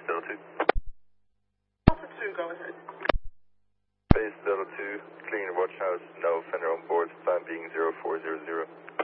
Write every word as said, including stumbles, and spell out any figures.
Delta two. Alpha two, go ahead. Base Delta two, clearing the watch house, no offender on board, plan being zero four zero zero.